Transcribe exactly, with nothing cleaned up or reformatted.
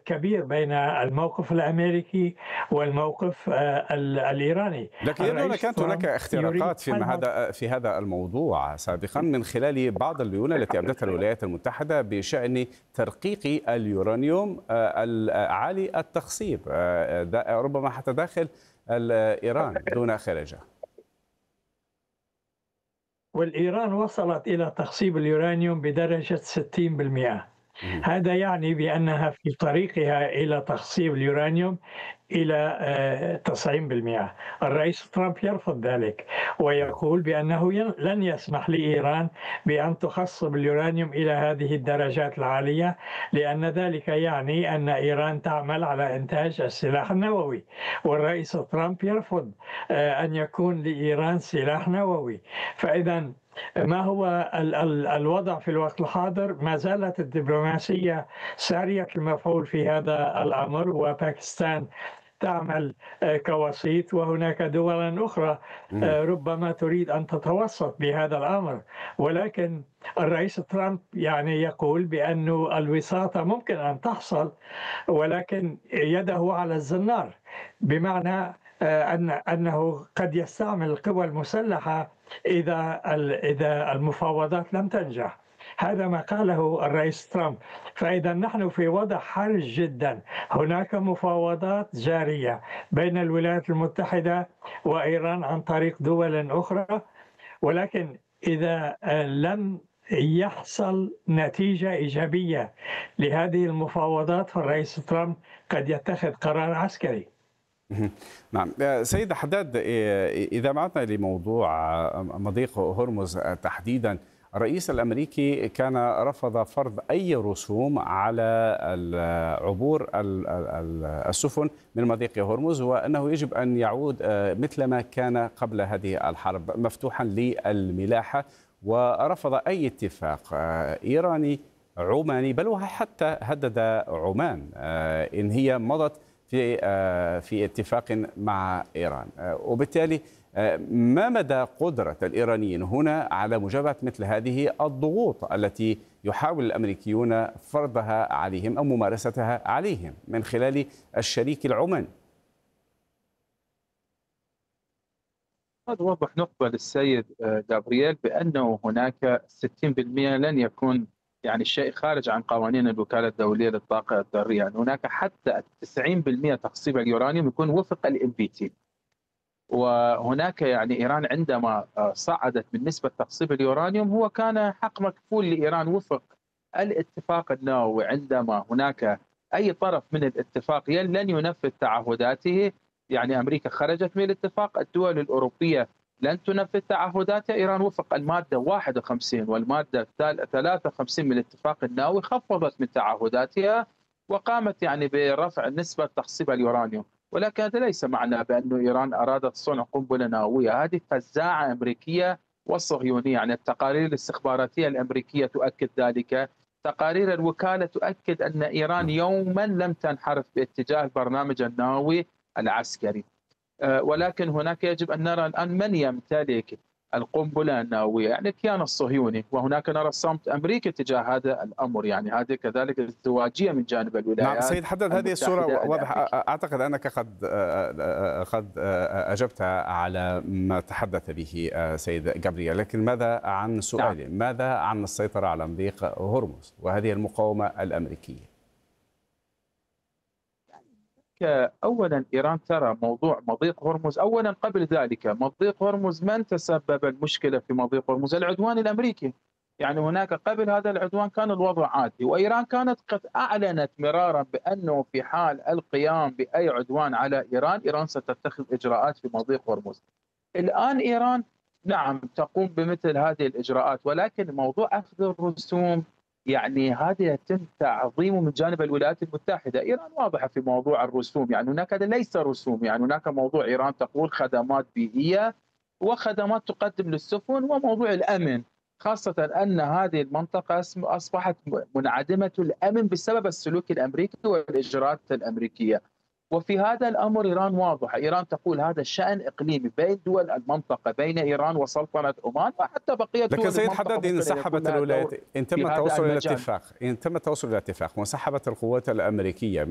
كبير بين الموقف الأمريكي والموقف آه، ال- الإيراني. لكن يبدو أن الرئيس كانت هناك ترامب يريد اختراقات في حل هذا. هذا في هذا الموضوع سابقا من خلال بعض الليون التي أبدتها الولايات المتحدة بشأن ترقيق اليورانيوم آه، العالي التخصيب، آه، دا- ربما حتى داخل ال- إيران دون خارجها. والإيران وصلت إلى تخصيب اليورانيوم بدرجة ستين بالمئة. مهم. هذا يعني بأنها في طريقها إلى تخصيب اليورانيوم إلى آه، تسعين بالمئة. الرئيس ترامب يرفض ذلك ويقول بأنه ين- لن يسمح لإيران بأن تخصب اليورانيوم إلى هذه الدرجات العالية، لأن ذلك يعني أن إيران تعمل على إنتاج السلاح النووي، والرئيس ترامب يرفض آه، أن يكون لإيران سلاح نووي. فإذا ما هو ال- ال- الوضع في الوقت الحاضر؟ ما زالت الدبلوماسية سارية المفعول في هذا الأمر، وباكستان تعمل آه، كوسيط، وهناك دول أخرى مهم. آه، ربما تريد أن تتوسط بهذا الأمر. ولكن الرئيس ترامب يعني يقول بأن الوساطة ممكن أن تحصل، ولكن يده على الزنار، بمعنى آه، أن أنه قد يستعمل القوى المسلحة إذا ال- إذا المفاوضات لم تنجح. هذا ما قاله الرئيس ترامب. فإذا نحن في وضع حرج جدا. هناك مفاوضات جارية بين الولايات المتحدة وإيران عن طريق دول أخرى، ولكن إذا آه، لم يحصل نتيجة إيجابية لهذه المفاوضات، فالرئيس ترامب قد يتخذ قرار عسكري. مهم. نعم. آه، سيد حداد، آه، إذا عدنا لموضوع آه، مضيق هرمز آه، تحديدا، الرئيس الأمريكي كان رفض فرض أي رسوم على ال- عبور ال- ال- السفن من مضيق هرمز، وأنه يجب أن يعود آه، مثل ما كان قبل هذه الحرب مفتوحا للملاحة، ورفض أي اتفاق آه، إيراني عماني، بل وحتى هدد عمان آه، إن هي مضت في آه، في اتفاق مع إيران. آه، وبالتالي آه، ما مدى قدرة الإيرانيين هنا على مجابهة مثل هذه الضغوط التي يحاول الأمريكيون فرضها عليهم أو ممارستها عليهم من خلال الشريك العماني؟ قد وضح نقطة للسيد آه، جابرييل بأنه هناك ستين بالمئة لن يكون يعني شيء خارج عن قوانين الوكالة الدولية للطاقة الذرية، يعني هناك حتى تسعين بالمئة تخصيب اليورانيوم يكون وفق الام بي تي. وهناك يعني ايران عندما آه، صعدت من نسبة تخصيب اليورانيوم هو كان حق مكفول لايران وفق الاتفاق النووي. عندما هناك اي طرف من الاتفاق لن ينفذ تعهداته، يعني امريكا خرجت من الاتفاق، الدول الاوروبيه لن تنفذ تعهداتها، ايران وفق الماده واحد وخمسين والماده ثلاثة وخمسين من الاتفاق النووي خفضت من تعهداتها وقامت يعني برفع نسبه تخصيب اليورانيوم. ولكن هذا ليس معنى بأن إيران أرادت صنع قنبلة نووية، هذه فزاعة أمريكية وصهيونية. يعني التقارير الاستخباراتية الأمريكية تؤكد ذلك، تقارير الوكالة تؤكد أن إيران يوما لم تنحرف باتجاه البرنامج النووي العسكري. آه، ولكن هناك يجب أن نرى الآن من يمتلك القنبلة النووية، يعني الكيان الصهيوني، وهناك نرى صمت أمريكا تجاه هذا الأمر. يعني هذه كذلك ازدواجية من جانب نعم الولايات سيد حداد، هذه الصورة المتحدة واضحة. الأمريكية. أعتقد أنك قد قد أجبت على ما تحدث به سيد جابرييل، لكن ماذا عن سؤالي؟ نعم. ماذا عن السيطرة على مضيق هرمز وهذه المقاومة الأمريكية؟ أولا إيران ترى موضوع مضيق هرمز، أولا قبل ذلك مضيق هرمز من تسبب المشكلة في مضيق هرمز؟ العدوان الأمريكي. يعني هناك قبل هذا العدوان كان الوضع عادي، وإيران كانت قد أعلنت مرارا بأنه في حال القيام بأي عدوان على إيران، إيران ستتخذ إجراءات في مضيق هرمز. الآن إيران نعم تقوم بمثل هذه الإجراءات، ولكن موضوع أخذ الرسوم يعني هذا يتم تعظيمه من جانب الولايات المتحدة. إيران واضحة في موضوع الرسوم، يعني هناك ليس رسوم، يعني هناك موضوع إيران تقول خدمات بيئية وخدمات تقدم للسفن وموضوع الأمن، خاصة أن هذه المنطقة أصبحت منعدمة الأمن بسبب السلوك الأمريكي والإجراءات الأمريكية. وفي هذا الأمر إيران واضحة، إيران تقول هذا شأن إقليمي بين دول المنطقة، بين إيران وسلطنة عمان وحتى بقية دول لكن سيد المنطقة. حداد، إن سحبت الولايات، إن تم التوصل إلى اتفاق إن تم التوصل إلى اتفاق وانسحبت القوات الأمريكية